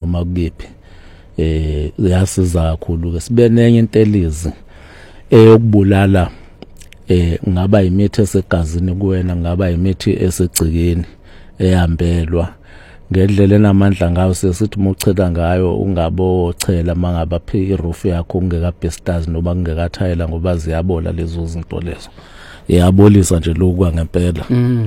noma kuyiphi yasiza kakhulu ke sibe nenye intelizi eyokubulala ngaba imithi esegazini kuwena ngaba imithi esegcikeni ehambelwa ngendlela enamandla ngayo sesithi muchela ngayo ungabo chela mangaba iroof yakho ungekabhesters noma kungekathayela ngoba ziyabola lezo zinto lezo iyabolisa nje lokwa ngempela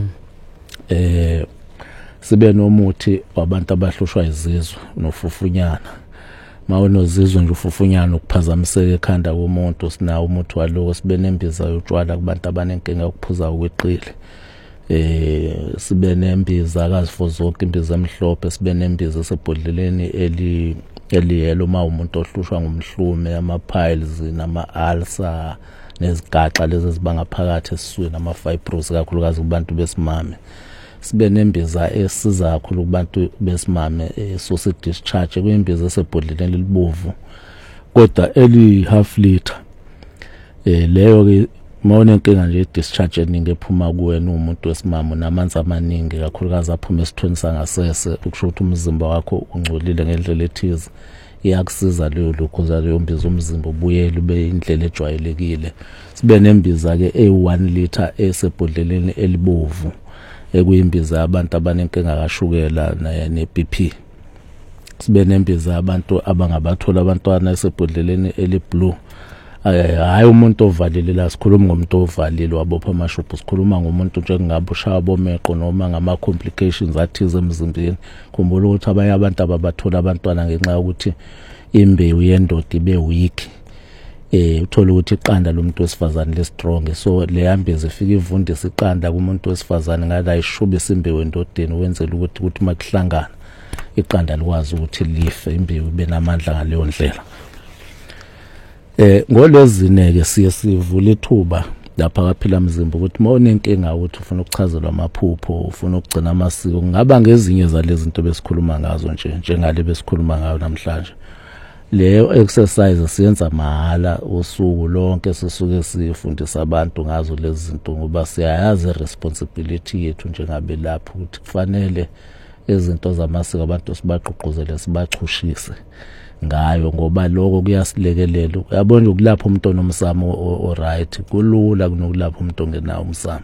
sibe nomuthi wabantu abahlushwa izizwe nofufunyana mawunozizwe nje ufufunyana ukuphazamiseka ekhanda komuntu sinawo umuthi waloko sibe nembiza yotshwala kubantu abanenkinga ukuphuza ukweqile sibe nembiza akazifo zonke imbiza emhlophe sibe nembiza esebhodleleni eliyelo uma umuntu ohlushwa ngumhlume ama-piles nama-ulcer nezigaxa lezi ezibanga phakathi esiswini ama-fibrosis kakhulukazi kubantu besimame sibe nembiza esiza kakhulu kubantu besimame sausage discharge kuyimbiza esebhodleleni elibovu kodwa eli half liter leyo ke mawunenkinga nje discharge eningi ephuma kuwena umuntu wesimame namanzi amaningi kakhulukazi aphuma esithweni sangasese ukusho ukuthi umzimba wakho ungcolile ngendlela ethize iyakusiza leyo lokhuza leyo mbiza umzimba ubuyele ube indlela ejwayelekile sibe nembiza ke e1 liter esebhodleleni elibovu ekuyimbiza abantu abanenkinga kashukela ne-BP sibe nembiza abantu abangabathola abantwana esebhodleleni eliblue hayi umuntu ovalile la sikhuluma ngomuntu ovalile wabopha amashubhu sikhuluma ngomuntu njengabe ushaya bomeqo noma ngama complications athize emzimbeni khumbula ukuthi abanye abantu ababathola abantwana ngenxa yokuthi imbewu yendoda ibe weak uthola ukuthi iqanda lomuntu wesifazane le strong so leyambiza ifika ivundisa iqanda kumuntu wesifazane ngala ishuba isimbewu endodeni wenzela ukuthi makuhlangana iqanda likwazi ukuthi life imbewu ibe namandla ngaleyo ndlela ngolezine ke siye sivula ithuba lapha kaphila mzimba ukuthi mawunenkinga ukuthi ufuna ukuchazelwa amaphupho ufuna ukugcina amasiko ngaba ngezinye zalezi zinto besikhuluma ngazo njengale besikhuluma ngayo namhlanje leyo exercise siyenza mahala usuku lonke sisuke sifundisa abantu ngazo lezi zinto ngoba siyayazi responsibility yethu njengabe lapho ukuthi kufanele izinto zamasiko abantu sibaqoqozele sibachushise ngayo ngoba lokho kuyasilekelela uyabona ukulapha umuntu onomsamo oright kulula kunokulapha umuntu ongenawo umsamo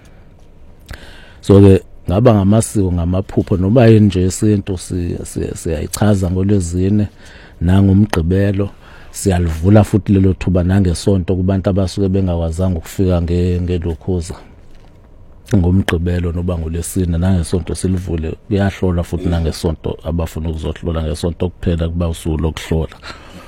so ke ngaba ngamasiko ngamaphupho noba nje isinto siyayichaza ngolwezine nangomgqibelo siyalivula futhi lelo thuba nangesonto kubantu abasuke bengakwazanga ukufika ngelokhoza ngomgqibelo noba ngolesine nangesonto silivule kuyahlola futhi nangesonto abafuna ukuzohlola ngesonto kuphela kuba usuku lokuhlola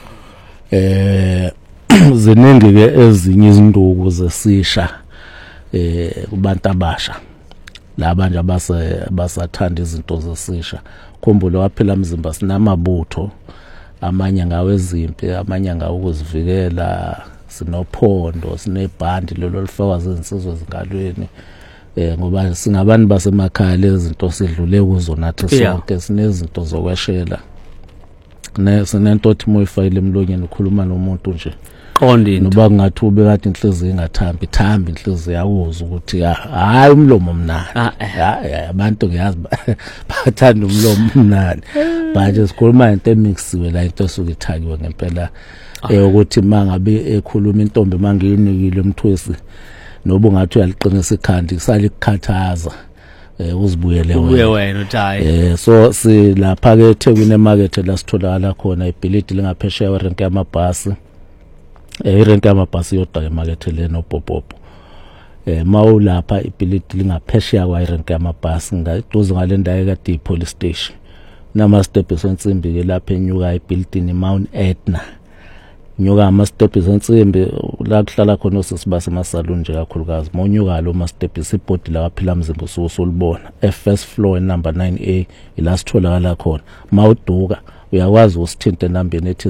ziningi ke ezinye izinduku zesisha kubantu abasha laba nje abasathanda izinto zesisha khumbula waphela mzimba sinamabutho amanye ngawe ezimpi amanye ngawe ukuzivikela sinophondo sinebhandi lelo lifakwa zinsizwe ezingalweni ngoba singabantu basemakhaya lezi zinto sidlule kuzo nathi sonke sinezinto zokweshela sinento othi moyifayile emlonyeni ukhuluma nomuntu nje qondini noba kungathi ube kade inhliziyo ingathambi ithambi inhliziyo yakuza ukuthi hayi umlomo mnandi abantu ngiyazi bathanda umlomo mnandi manje sikhuluma into emixiwe la into esuke ithakiwe ngempela ukuthi mangabe ekhuluma intombi mangiyinikile umthwesi noba ungathi uyaliqinisa ikhandi kusale ukukhathaza uzibuyele wena uthi so silapha ke eThekwini emarket la sitholakala khona ibhilidi lingaphesheya werenke yamabhasi irenke yamabhasi yodwa emarket le nopopopo mawulapha ibhilidi lingaphesheya kwa irenke yamabhasi ngaduze ngale ndawo kade ipolice station nama steps ensimbi ke lapha enyuka ibuilding Mount Etna nyuka ama steps ensimbi la kuhlala khona osibase masalon nje kakhulukazi mawunyuka lo ma steps ibhodi la kaphila mzimba usolibona first floor number 9A ila sitholakala khona mawuduka uyakwazi usithinta enambeni ethi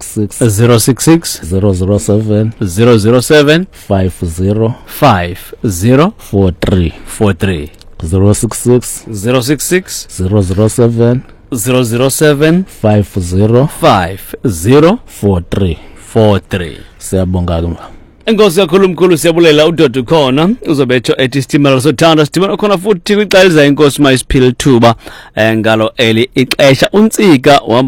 066 007 50 43 066 007 50 43 siyabonga ke Enkosi kakhulu mkhulu siyabulela uDodo khona uzobetsho ethi Stimela sothanda Stimela khona futhi kwixaliza inkosi mayisiphile thuba ngalo eli ixesha unsika